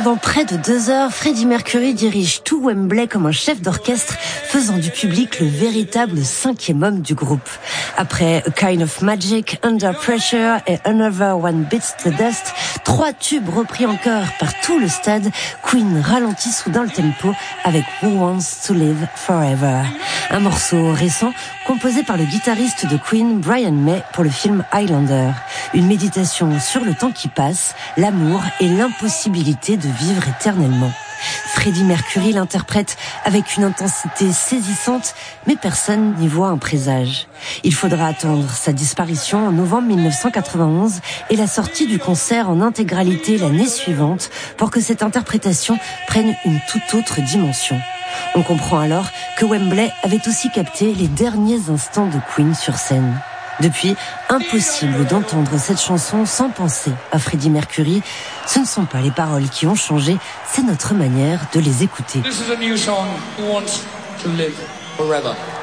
Pendant près de 2 heures, Freddie Mercury dirige tout Wembley comme un chef d'orchestre, faisant du public le véritable 5e homme du groupe. Après A Kind of Magic, Under Pressure et Another One Bites the Dust, 3 tubes repris en chœur par tout le stade, Queen ralentit soudain le tempo avec Who Wants to Live Forever. Un morceau récent composé par le guitariste de Queen, Brian May, pour le film Highlander. Une méditation sur le temps qui passe, l'amour et l'impossibilité de vivre éternellement. Freddie Mercury l'interprète avec une intensité saisissante, mais personne n'y voit un présage. Il faudra attendre sa disparition en novembre 1991 et la sortie du concert en intégralité l'année suivante pour que cette interprétation prenne une toute autre dimension. On comprend alors que Wembley avait aussi capté les derniers instants de Queen sur scène. Depuis, impossible d'entendre cette chanson sans penser à Freddie Mercury. Ce ne sont pas les paroles qui ont changé, c'est notre manière de les écouter. This is a new song, Who Wants to Live Forever.